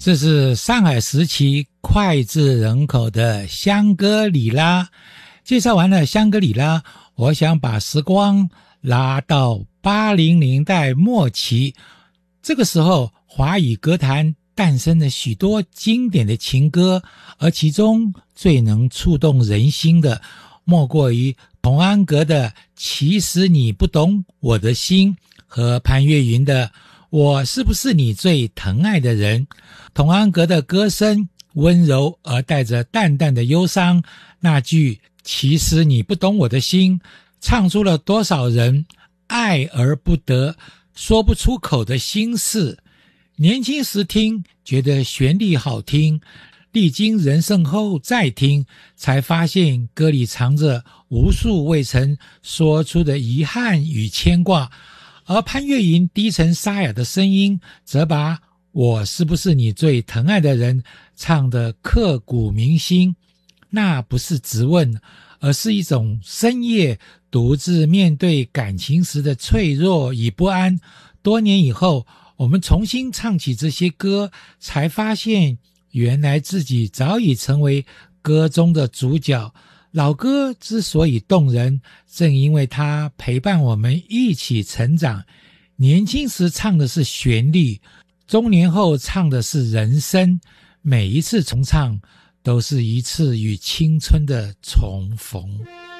这是上海时期脍炙人口的香格里拉。介绍完了香格里拉，我想把时光拉到80年代末期。这个时候，华语歌坛诞生了许多经典的情歌，而其中最能触动人心的，莫过于童安格的《其实你不懂我的心》和潘越云的《我是不是你最疼爱的人》。童安格的歌声温柔而带着淡淡的忧伤，那句其实你不懂我的心，唱出了多少人爱而不得，说不出口的心事。年轻时听觉得旋律好听，历经人生后再听，才发现歌里藏着无数未曾说出的遗憾与牵挂。而潘越云低沉沙哑的声音，则把我是不是你最疼爱的人唱得刻骨铭心。那不是质问，而是一种深夜独自面对感情时的脆弱与不安。多年以后，我们重新唱起这些歌，才发现原来自己早已成为歌中的主角。老歌之所以动人，正因为它陪伴我们一起成长。年轻时唱的是旋律，中年后唱的是人生，每一次重唱都是一次与青春的重逢。